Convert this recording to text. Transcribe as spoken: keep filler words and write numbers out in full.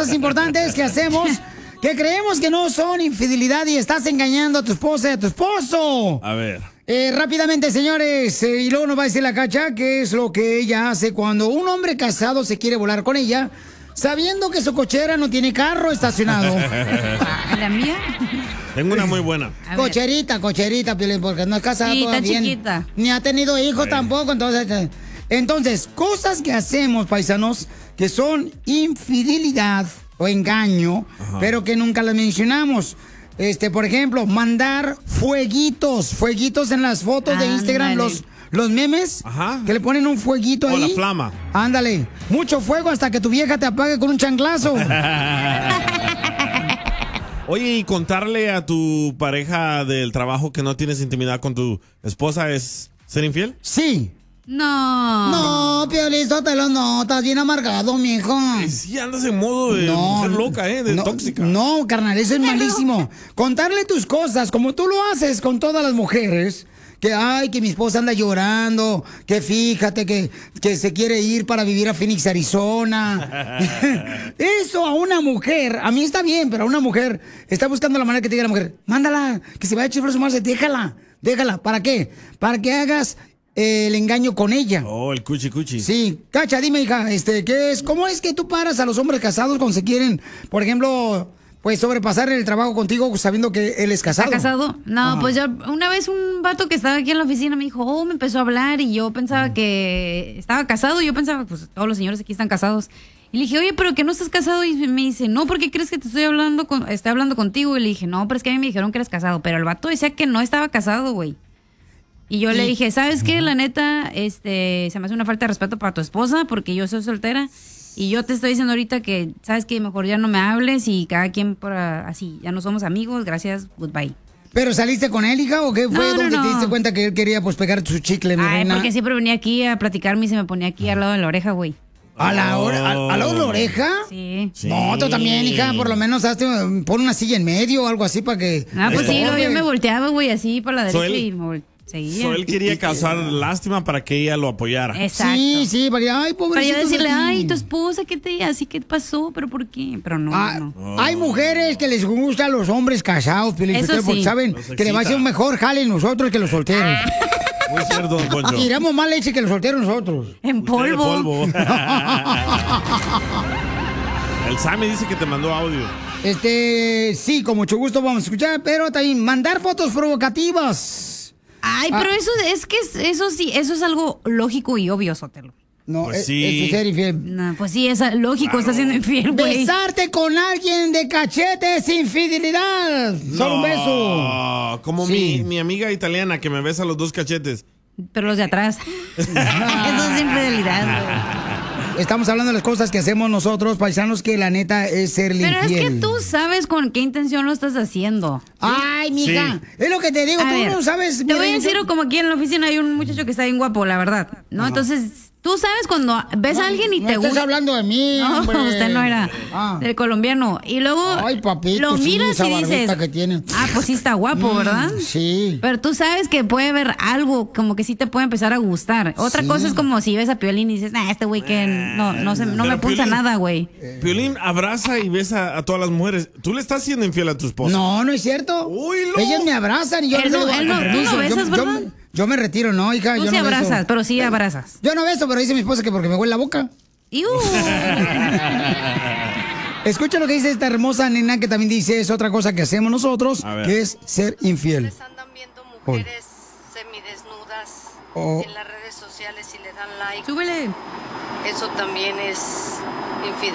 cosas importantes que hacemos que creemos que no son infidelidad y estás engañando a tu esposa y a tu esposo. A ver. Eh, rápidamente, señores, eh, y luego nos va a decir la Cacha qué es lo que ella hace cuando un hombre casado se quiere volar con ella, sabiendo que su cochera no tiene carro estacionado. ¿La mía? Tengo una muy buena. Cocherita, cocherita, Piolín, porque no es casada Sí, todavía. está chiquita. Ni ha tenido hijos Sí. tampoco, entonces... eh, Entonces, cosas que hacemos, paisanos, que son infidelidad o engaño, Ajá. pero que nunca las mencionamos. Este, por ejemplo, mandar fueguitos, fueguitos en las fotos de Instagram, Ándale. los, los memes, Ajá. que le ponen un fueguito O ahí. la flama. Ándale, mucho fuego hasta que tu vieja te apague con un chanclazo. Oye, ¿y contarle a tu pareja del trabajo que no tienes intimidad con tu esposa es ser infiel? Sí. No. No, Piolín, Sotelo, no, estás bien amargado, mijo. Y sí, andas en modo de mujer loca, ¿eh? De no, tóxica. No, carnal, eso es malísimo. Contarle tus cosas, como tú lo haces con todas las mujeres, que ay, que mi esposa anda llorando, que fíjate que, que se quiere ir para vivir a Phoenix, Arizona. Eso a una mujer, a mí está bien, pero a una mujer está buscando la manera que te diga la mujer, mándala, que se vaya a echar su madre, déjala, déjala. ¿Para qué? Para que hagas el engaño con ella. Oh, el cuchi cuchi. Sí, Cacha, dime, hija, este, ¿qué es? ¿Cómo es que tú paras a los hombres casados cuando se quieren, por ejemplo, pues sobrepasar el trabajo contigo sabiendo que él es casado? ¿Está casado? No, Ah. pues yo, una vez un vato que estaba aquí en la oficina me dijo, oh, me empezó a hablar y yo pensaba que estaba casado. Yo pensaba, pues todos los señores aquí están casados. Y le dije, oye, pero que no estás casado. Y me dice, no, ¿por qué crees que te estoy hablando con, estoy hablando contigo? Y le dije, no, pero es que a mí me dijeron que eres casado. Pero el vato decía que no estaba casado, güey. Y yo Y- le dije, ¿sabes qué? La neta, este, se me hace una falta de respeto para tu esposa porque yo soy soltera. Y yo te estoy diciendo ahorita que, ¿sabes qué? Mejor ya no me hables y cada quien por ah, así, ya no somos amigos, gracias, goodbye. ¿Pero saliste con él, hija, o qué fue No, no, donde no. te diste cuenta que él quería, pues, pegar su chicle, mi Ay, reina? porque siempre venía aquí a platicarme y se me ponía aquí al lado de la oreja, güey. ¿A la hora, a, a lado de la oreja? Sí. Sí. No, tú también, hija, por lo menos hazte, pon una silla en medio o algo así para que... Ah, pues sí, estorbe. luego yo me volteaba, güey, así para la derecha So él- y me vol- seguía. So, él quería causar lástima para que ella lo apoyara. Exacto. Sí, sí, para que, ay, Para pobrecito yo decirle, de ti. ay, tu esposa, ¿qué te así qué pasó? ¿Pero por qué? Pero no, Ah, no. Hay mujeres que les gustan los hombres casados, Piolín, Eso porque sí. saben Los que le va a excita. ser un mejor jale nosotros que los solteros. Muy cierto, don Poncho. Tiramos más leche que los solteros nosotros. En Usted de polvo. polvo. El Sammy dice que te mandó audio. Este, sí, con mucho gusto vamos a escuchar, pero también mandar fotos provocativas. Ay, Ah. pero eso es que es- eso sí, eso es algo lógico y obvio, Sotelo. No, Pues es- sí. eso es ser infiel. No, pues sí, es lógico, está siendo infiel, güey. Besarte con alguien de cachete es infidelidad. Solo un beso. No, como Sí. mi, mi amiga italiana que me besa los dos cachetes. Pero los de atrás. Eso es infidelidad, güey. Estamos hablando de las cosas que hacemos nosotros, paisanos, que la neta es serle Pero es infiel. que tú sabes con qué intención lo estás haciendo. Ay, mija, es lo que te digo, A tú ver, no sabes. Te mira, voy a yo- decir, como aquí en la oficina hay un muchacho que está bien guapo, la verdad, ¿no? Entonces, tú sabes cuando ves a alguien y no te estés gusta. hablando de mí, No, hombre. usted no era Ah. del colombiano. Y luego Ay, papito, lo sí, miras esa y dices, barbita que tiene. ah, pues sí está guapo, Mm, ¿verdad? Sí. Pero tú sabes que puede haber algo como que sí te puede empezar a gustar. Otra Sí. cosa es como si ves a Piolín y dices, nah, este güey que no, no, se, no Pero me punza Piolín- nada, güey. Piolín abraza y besa a todas las mujeres. ¿Tú le estás siendo infiel a tu esposa? No, no es cierto. Uy, no. Ellas me abrazan y yo Él les no- digo, él no- con tú no permiso, yo- besas, yo, ¿verdad? me- yo me retiro, no, hija. Tú yo sí no beso. abrazas, pero sí abrazas. Yo no beso, pero dice mi esposa que porque me huele la boca. ¡Iu! Escucha lo que dice esta hermosa nena que también dice, es otra cosa que hacemos nosotros, A ver. que es ser infiel. Ustedes andan viendo mujeres semidesnudas Oh. en las redes sociales y le dan like. Súbele. Eso también es infidelidad.